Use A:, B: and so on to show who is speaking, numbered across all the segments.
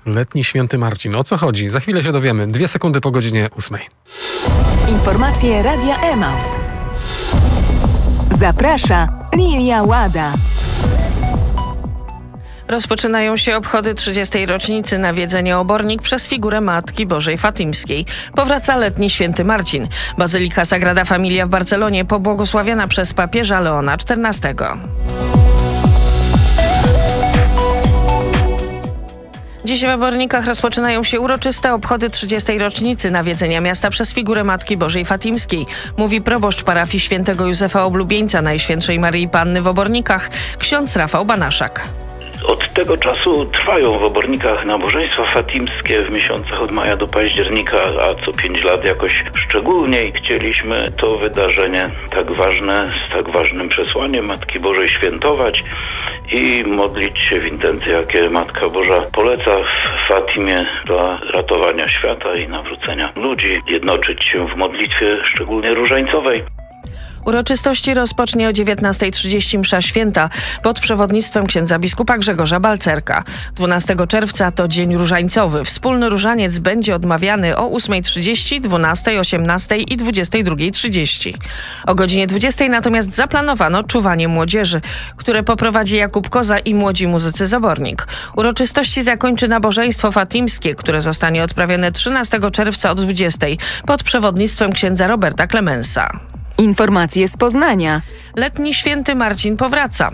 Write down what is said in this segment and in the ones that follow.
A: Letni święty Marcin. O co chodzi? Za chwilę się dowiemy. 2 sekundy po godzinie 8.
B: Informacje Radia Emaus. Zaprasza Lilia Łada.
C: Rozpoczynają się obchody 30. rocznicy nawiedzenia Obornik przez figurę Matki Bożej Fatimskiej. Powraca letni święty Marcin. Bazylika Sagrada Familia w Barcelonie pobłogosławiona przez papieża Leona XIV. Dziś w Obornikach rozpoczynają się uroczyste obchody 30. rocznicy nawiedzenia miasta przez figurę Matki Bożej Fatimskiej, mówi proboszcz parafii świętego Józefa Oblubieńca Najświętszej Maryi Panny w Obornikach, ksiądz Rafał Banaszak.
D: Od tego czasu trwają w Obornikach nabożeństwa fatimskie w miesiącach od maja do października, a co 5 lat jakoś szczególniej chcieliśmy to wydarzenie tak ważne, z tak ważnym przesłaniem Matki Bożej świętować i modlić się w intencji, jakie Matka Boża poleca w Fatimie dla ratowania świata i nawrócenia ludzi, jednoczyć się w modlitwie szczególnie różańcowej.
C: Uroczystości rozpocznie o 19:30 msza święta pod przewodnictwem księdza biskupa Grzegorza Balcerka. 12 czerwca to dzień różańcowy. Wspólny różaniec będzie odmawiany o 8:30, 12:00, 18:00 i 22:30. O godzinie 20:00 natomiast zaplanowano czuwanie młodzieży, które poprowadzi Jakub Koza i młodzi muzycy z Obornik. Uroczystości zakończy nabożeństwo fatimskie, które zostanie odprawione 13 czerwca o 20:00 pod przewodnictwem księdza Roberta Klemensa.
B: Informacje z Poznania.
C: Letni święty Marcin powraca.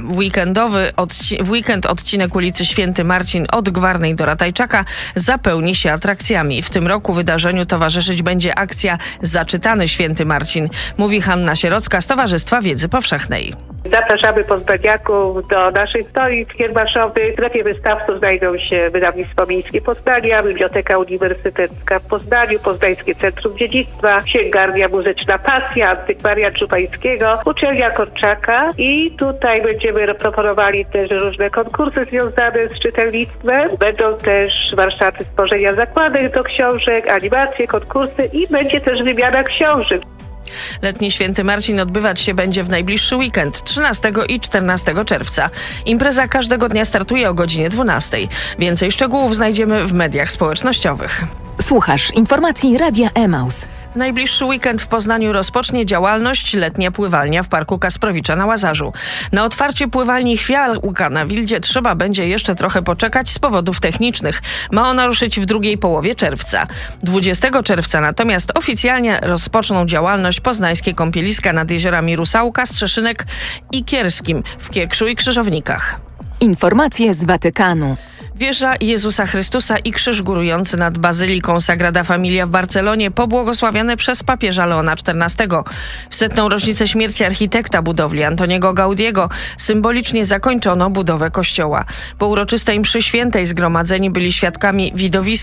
C: W weekend odcinek ulicy Święty Marcin od Gwarnej do Ratajczaka zapełni się atrakcjami. W tym roku wydarzeniu towarzyszyć będzie akcja Zaczytany Święty Marcin, mówi Hanna Sierocka z Towarzystwa Wiedzy Powszechnej.
E: Zapraszamy poznaniaków do naszych stoisk kiełbaszowych. W sklepie wystawców znajdą się Wydawnictwo Miejskie Poznania, Biblioteka Uniwersytecka w Poznaniu, Poznańskie Centrum Dziedzictwa, Księgarnia Muzyczna Pasja, Antykwaria Czupańskiego, Uczelnia Korczaka i tutaj będziemy proponowali też różne konkursy związane z czytelnictwem. Będą też warsztaty stworzenia zakładek do książek, animacje, konkursy i będzie też wymiana książek.
C: Letni Święty Marcin odbywać się będzie w najbliższy weekend 13 i 14 czerwca. Impreza każdego dnia startuje o godzinie 12:00. Więcej szczegółów znajdziemy w mediach społecznościowych.
B: Słuchasz informacji Radia Emaus.
C: W najbliższy weekend w Poznaniu rozpocznie działalność letnia pływalnia w Parku Kasprowicza na Łazarzu. Na otwarcie pływalni Chwiałka na Wildzie trzeba będzie jeszcze trochę poczekać z powodów technicznych. Ma ona ruszyć w drugiej połowie czerwca. 20 czerwca natomiast oficjalnie rozpoczną działalność poznańskie kąpieliska nad jeziorami Rusałka, Strzeszynek i Kierskim w Kiekszu i Krzyżownikach.
B: Informacje z Watykanu.
C: Wieża Jezusa Chrystusa i krzyż górujący nad Bazyliką Sagrada Familia w Barcelonie pobłogosławione przez papieża Leona XIV. W 100. rocznicę śmierci architekta budowli Antoniego Gaudiego symbolicznie zakończono budowę kościoła. Po uroczystej mszy świętej zgromadzeni byli świadkami widowiska